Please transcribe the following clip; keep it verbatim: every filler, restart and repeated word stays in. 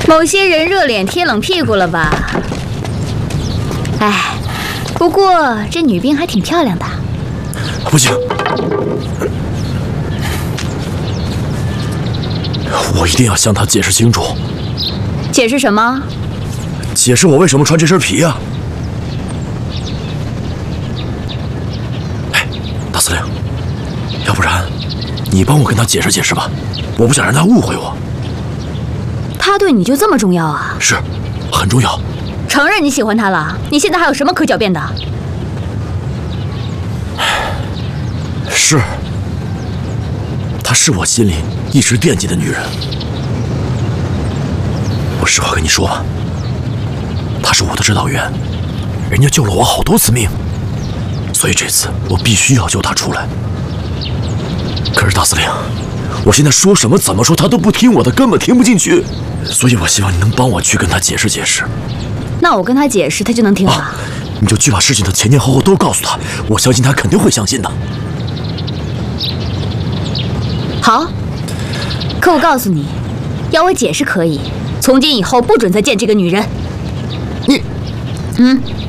某些人热脸贴冷屁股了吧？哎，不过这女兵还挺漂亮的。 不行，我一定要向她解释清楚。 解释什么？ 解释我为什么穿这身皮啊！哎，大司令，要不然你帮我跟她解释解释吧，我不想让她误会我。 她对你就这么重要啊？ 是，很重要。 承认你喜欢她了，你现在还有什么可狡辩的？ 是，她是我心里一直惦记的女人。我实话跟你说吧，她是我的指导员，人家救了我好多次命，所以这次我必须要救她出来。可是大司令，我现在说什么怎么说她都不听我的，根本听不进去，所以我希望你能帮我去跟她解释解释。 那我跟她解释，她就能听了？啊， 你就去把事情的前前后后都告诉她，我相信她肯定会相信的。 好，可我告诉你，要我解释可以，从今以后不准再见这个女人。 你， 嗯。